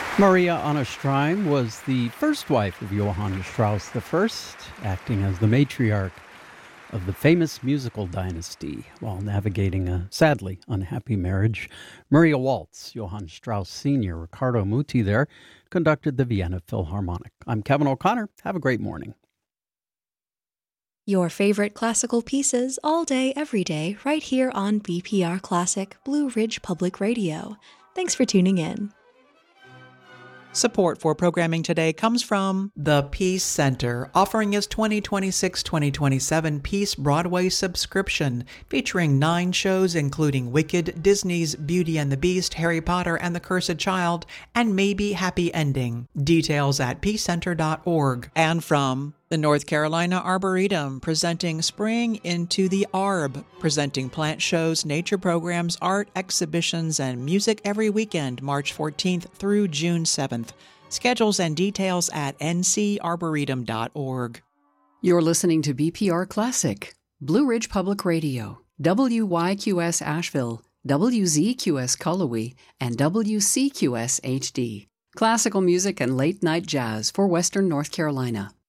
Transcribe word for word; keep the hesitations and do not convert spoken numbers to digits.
Maria Anna Streim was the first wife of Johann Strauss the First, acting as the matriarch of the famous musical dynasty while navigating a sadly unhappy marriage. Maria Waltz, Johann Strauss Senior, Riccardo Muti there, conducted the Vienna Philharmonic. I'm Kevin O'Connor. Have a great morning. Your favorite classical pieces all day, every day, right here on B P R Classic, Blue Ridge Public Radio. Thanks for tuning in. Support for programming today comes from the Peace Center, offering its twenty twenty-six twenty twenty-seven Peace Broadway subscription, featuring nine shows including Wicked, Disney's Beauty and the Beast, Harry Potter and the Cursed Child, and Maybe Happy Ending. Details at peace center dot org. And from the North Carolina Arboretum, presenting Spring into the Arb, presenting plant shows, nature programs, art exhibitions, and music every weekend, March fourteenth through June seventh. Schedules and details at n c arboretum dot org. You're listening to B P R Classic, Blue Ridge Public Radio, W Y Q S Asheville, W Z Q S Cullowhee, and W C Q S H D. Classical music and late-night jazz for Western North Carolina.